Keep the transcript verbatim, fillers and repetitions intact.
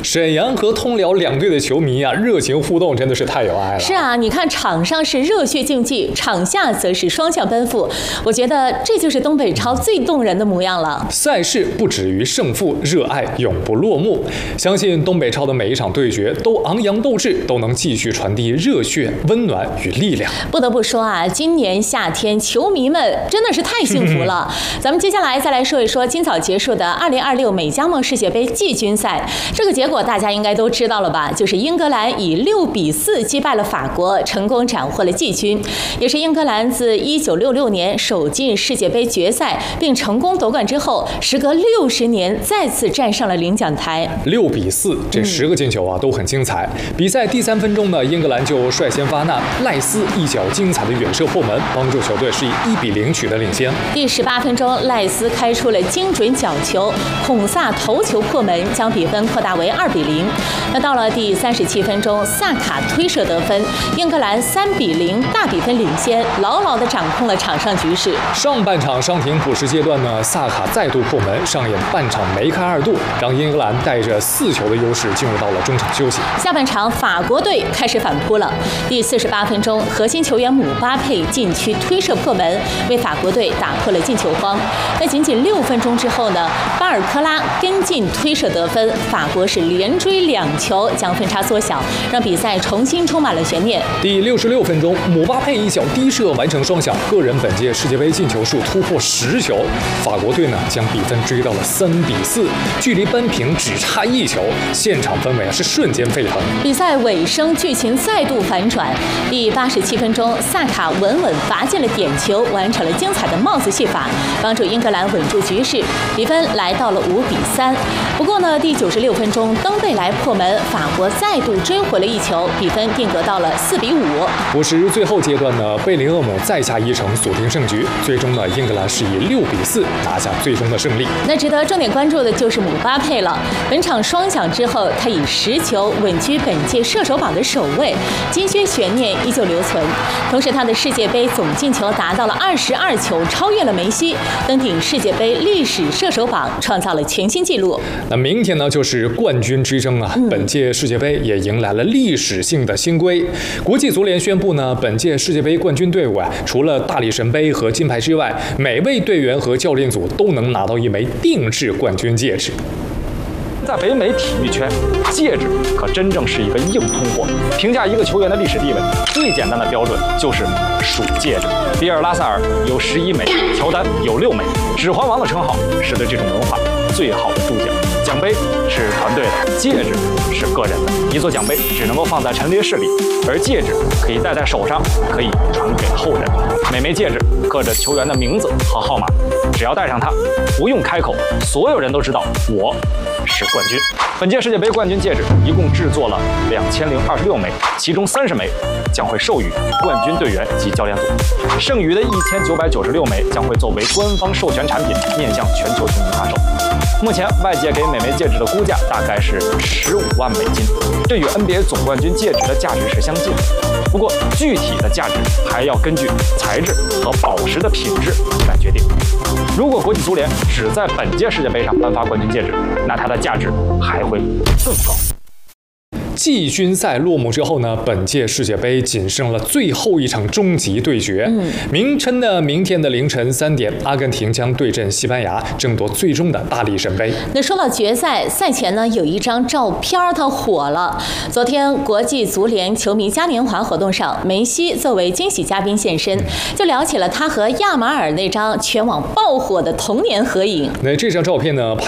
沈阳和通辽两队的球迷啊，热情互动真的是太有爱了。 是啊，你看场上是热血竞技，场下则是双向奔赴。我觉得这就是东北超最动人的模样了。 赛事不止于胜负，热爱永不落幕。相信东北超的每一场对决都昂扬斗志，都能继续传递热血、温暖与力量。 不得不说啊，今年夏天球迷们真的是太幸福了。咱们接下来再来说一说今早结束的二零二六美加盟世界杯季军赛。这个结果大家应该都知道了吧？就是英格兰以六比四击败了法国，成功斩获了季军，也是英格兰自一九六六年首进世界杯决赛并成功夺冠之后，时隔六十年再次站上了领奖台。 六比四，这十个进球啊、嗯、都很精彩。比赛第三分钟呢，英格兰就率先发难，赖斯一脚精彩的远射破门，帮助球队是以一比零取得领先。 第十八分钟，赖斯开出了精准角球，孔萨头球破门，将比分扩大为二比零。那到了第三十七分钟，萨卡推射得分，英格兰三比零大比分领先，牢牢地掌控了场上局势。 上半场伤停补时阶段呢，萨卡再度破门，上演半场梅开二度，让英格兰带着四球的优势进入到了中场休息。 下半场法国队开始反扑了。第四十八分钟，核心球员姆巴佩禁区推射破门，为法国队打破了进球荒。那仅仅六分钟之后呢，巴尔科拉跟进推射得分，法国是连追两球，将分差缩小，让比赛重新充满了悬念。 第六十六分钟，姆巴佩一脚低射完成双响，个人本届世界杯进球数突破十球。法国队呢将比分追到了三比四，距离扳平只差一球，现场氛围啊是瞬间沸腾。 比赛尾声，剧情再度反转。第八十七分钟，萨卡稳稳罚进了点球，完成了精彩的帽子戏法，帮助英格兰稳住局势，比分来到了五比三。不过呢，第九十六分钟，登贝莱破门，法国再度追回了一球，比分定格到了四比五。 补时最后阶段呢，贝林厄姆再下一城锁定胜局，最终呢，英格兰是以六比四拿下最终的胜利。 那值得重点关注的就是姆巴佩了。本场双响之后，他以十球稳居本届射手榜的首位，金靴悬念依旧留存。同时，他的世界杯总进球达到了二十二球，超越了梅西，登顶世界杯历史射手榜，创造了全新纪录。 那明天呢，就是冠军之争啊！嗯、本届世界杯也迎来了历史性的新规。国际足联宣布呢，本届世界杯冠军队伍啊，除了大力神杯和金牌之外，每位队员和教练组都能拿到一枚定制冠军戒指。 在北美体育圈，戒指可真正是一个硬通货。评价一个球员的历史地位，最简单的标准就是数戒指。比尔·拉塞尔有十一枚，乔丹有六枚。指环王的称号是对这种文化最好的注脚。奖杯是团队的，戒指是个人的。一座奖杯只能够放在陈列室里，而戒指可以戴在手上，可以传给后人。每枚戒指刻着球员的名字和号码，只要戴上它，不用开口，所有人都知道我是冠军。本届世界杯冠军戒指一共制作了两千零二十六枚，其中三十枚将会授予冠军队员及教练组，剩余的一千九百九十六枚将会作为官方授权产品面向全球球迷发售。目前外界给每枚戒指的估价大概是十五万美金，这与 N B A 总冠军戒指的价值是相近的。不过具体的价值还要根据材质和宝石的品质来决定。如果国际足联只在本届世界杯上颁发冠军戒指，那它的价值还会更高。 季军赛落幕之后呢，本届世界杯仅剩了最后一场终极对决。嗯，明晨的明天的凌晨三点，阿根廷将对阵西班牙，争夺最终的大力神杯。 那说到决赛，赛前呢有一张照片它火了。昨天国际足联球迷嘉年华活动上，梅西作为惊喜嘉宾现身，就聊起了他和亚马尔那张全网爆火的童年合影。 那这张照片呢，拍